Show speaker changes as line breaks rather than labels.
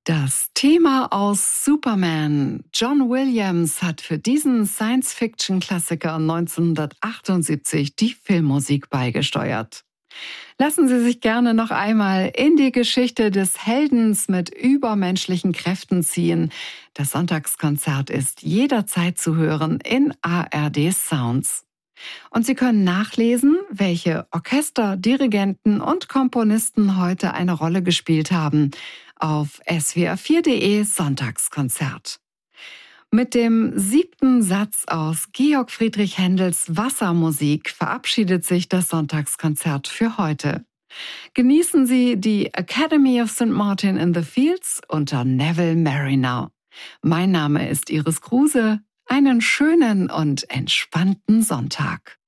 Das Thema aus Superman. John Williams hat für diesen Science-Fiction-Klassiker 1978 die Filmmusik beigesteuert. Lassen Sie sich gerne noch einmal in die Geschichte des Heldens mit übermenschlichen Kräften ziehen. Das Sonntagskonzert ist jederzeit zu hören in ARD Sounds. Und Sie können nachlesen, welche Orchester, Dirigenten und Komponisten heute eine Rolle gespielt haben, auf swr4.de Sonntagskonzert. Mit dem 7. Satz aus Georg Friedrich Händels Wassermusik verabschiedet sich das Sonntagskonzert für heute. Genießen Sie die Academy of St. Martin in the Fields unter Neville Marriner. Mein Name ist Iris Kruse. Einen schönen und entspannten Sonntag.